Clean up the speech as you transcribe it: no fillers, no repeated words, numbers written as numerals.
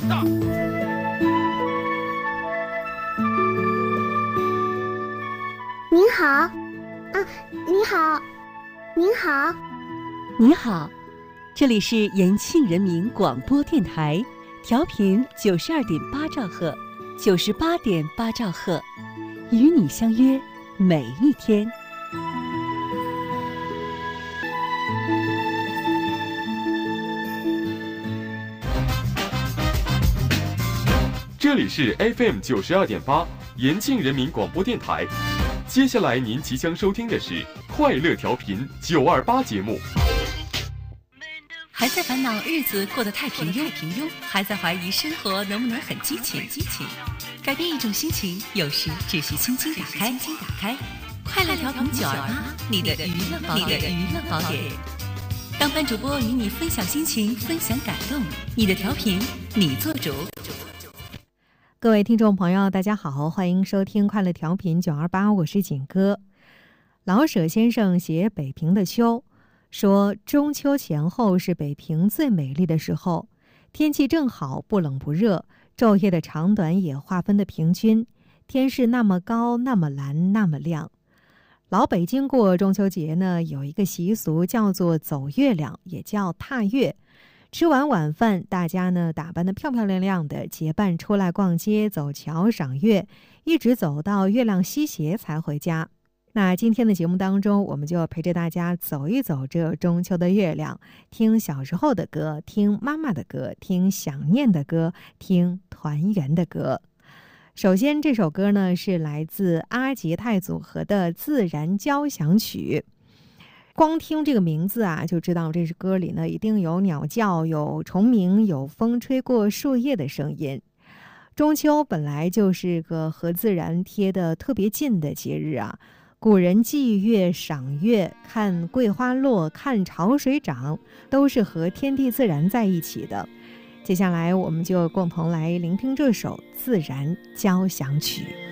大。 您好，啊，你好，您好， 你好，这里是延庆人民广播电台，调频92.8兆赫，98.8兆赫，与你相约每一天。 这里是 FM 92.8延庆人民广播电台。接下来您即将收听的是快乐调频928节目。 还在烦恼日子过得太平庸，还在怀疑生活能不能很激情。改变一种心情，有时只需轻轻打开。快乐调频928，你的娱乐宝典。当班主播与你分享心情，分享感动，你的调频你做主。 各位听众朋友大家好，欢迎收听快乐调频928，我是锦哥。老舍先生写北平的秋，说中秋前后是北平最美丽的时候，天气正好，不冷不热，昼夜的长短也划分的平均，天是那么高，那么蓝，那么亮。老北京过中秋节呢，有一个习俗叫做走月亮，也叫踏月。吃完晚饭，大家呢打扮得漂漂亮亮的，结伴出来逛街、走桥、赏月，一直走到月亮西斜才回家。那今天的节目当中，我们就陪着大家走一走这中秋的月亮，听小时候的歌，听妈妈的歌，听想念的歌，听团圆的歌。首先这首歌呢是来自阿杰泰组合的《自然交响曲》。光听这个名字啊，就知道这首歌里呢一定有鸟叫，有虫鸣，有风吹过树叶的声音。中秋本来就是个和自然贴得特别近的节日啊，古人祭月、赏月、看桂花落、看潮水涨，都是和天地自然在一起的。接下来我们就共同来聆听这首《自然交响曲》。